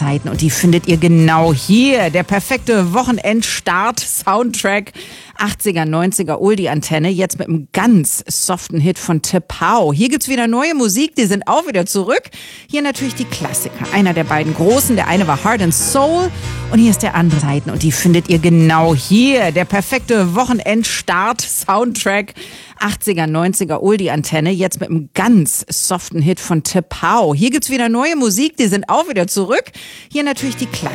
Seiten und die findet ihr genau hier. Der perfekte Wochenendstart-Soundtrack. 80er, 90er Oldie-Antenne, jetzt mit einem ganz soften Hit von T'Pau. Hier gibt's wieder neue Musik, die sind auch wieder zurück. Hier natürlich die Klassiker, einer der beiden großen. Der eine war Heart and Soul und hier ist der andere Seiten und die findet ihr genau hier. Der perfekte Wochenendstart-Soundtrack. 80er, 90er Oldie-Antenne, jetzt mit einem ganz soften Hit von T'Pau. Hier gibt's wieder neue Musik, die sind auch wieder zurück. Hier natürlich die Klassiker.